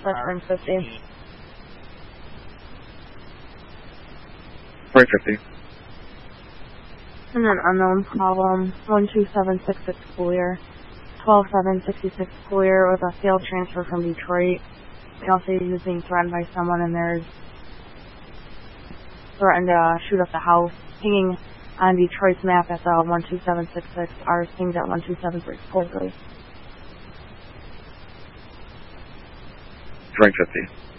Veteran 50. Right 50. And then unknown column 12766 clear. 12766 clear with a failed transfer from Detroit. They also he was being threatened by someone and there's threatened to shoot up the house. Pinging on Detroit's map at the 12766. Ours pinged at 1276 closely. Right 50.